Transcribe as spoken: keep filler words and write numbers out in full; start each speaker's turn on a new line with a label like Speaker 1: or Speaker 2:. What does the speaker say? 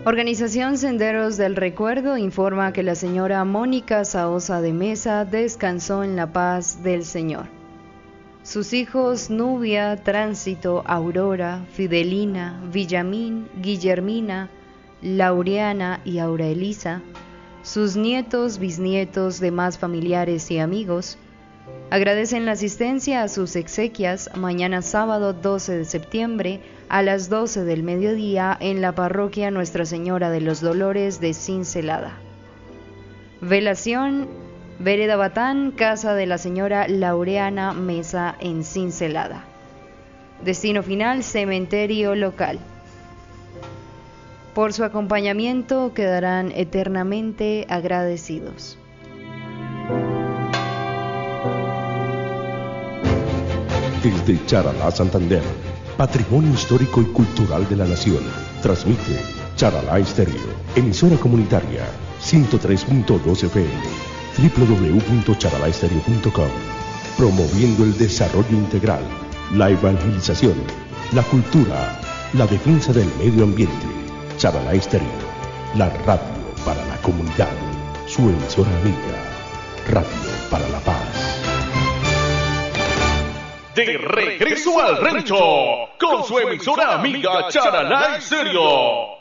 Speaker 1: Organización Senderos del Recuerdo informa que la señora Mónica Saosa de Mesa descansó en la paz del Señor. Sus hijos Nubia, Tránsito, Aurora, Fidelina, Villamín, Guillermina, Laureana y Aura Elisa, sus nietos, bisnietos, demás familiares y amigos, agradecen la asistencia a sus exequias mañana sábado doce de septiembre a las doce del mediodía en la parroquia Nuestra Señora de los Dolores de Cincelada. Velación, Vereda Batán, casa de la señora Laureana Mesa en Cincelada. Destino final, cementerio local. Por su acompañamiento quedarán eternamente agradecidos.
Speaker 2: Desde Charalá, Santander, Patrimonio Histórico y Cultural de la Nación, transmite Charalá Estéreo, emisora comunitaria, ciento tres punto dos F M, doble u doble u doble u punto charalá estéreo punto com, promoviendo el desarrollo integral, la evangelización, la cultura, la defensa del medio ambiente. Charalá Estéreo, la radio para la comunidad, su emisora amiga, Radio para la Paz.
Speaker 3: De regreso al rancho, con su emisora amiga Charalá Estéreo.